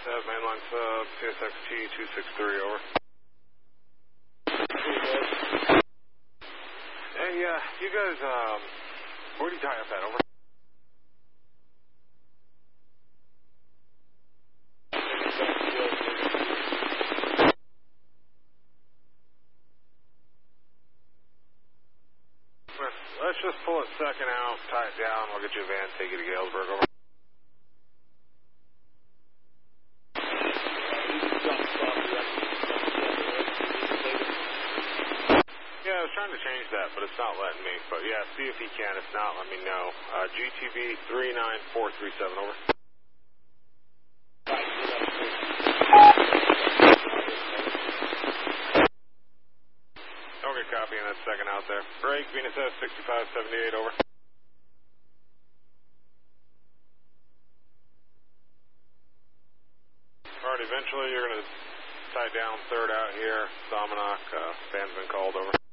mainline sub, CSXT 263, over. Hey, you guys, where do you tie up at, over? Let's just pull it second out, tie it down, we'll get you a van, take you to Galesburg, over. Yeah, I was trying to change that, but it's not letting me. But yeah, see if he can. If not, let me know. GTB 39437, over. Okay, copy, and that's second out there. Break, Venus S 6578, over. Alright, eventually you're going to tie down third out here. Somonauk, van's been called, over.